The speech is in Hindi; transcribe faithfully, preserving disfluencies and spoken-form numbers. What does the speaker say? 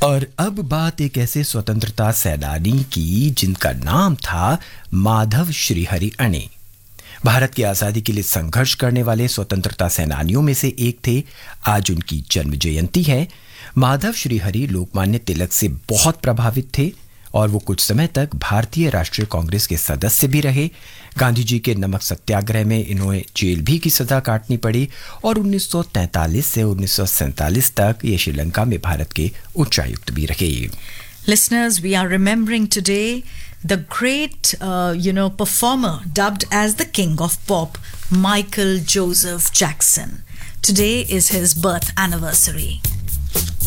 और अब बात एक ऐसे स्वतंत्रता सेनानी की जिनका नाम था माधव श्रीहरि अणे। भारत की आज़ादी के लिए संघर्ष करने वाले स्वतंत्रता सेनानियों में से एक थे। आज उनकी जन्म जयंती है। माधव श्रीहरि लोकमान्य तिलक से बहुत प्रभावित थे और वो कुछ समय तक भारतीय राष्ट्रीय कांग्रेस के सदस्य भी रहे। गांधी जी के नमक सत्याग्रह में इन्हें जेल भी की सजा काटनी पड़ी और उन्नीस सौ तैंतालीस से उन्नीस सौ सैंतालीस तक ये श्रीलंका में भारत के उच्चायुक्त भी रहे। Listeners, we are remembering today the great, uh, you know, performer dubbed as the King of Pop, Michael Joseph Jackson. Today is his birth anniversary.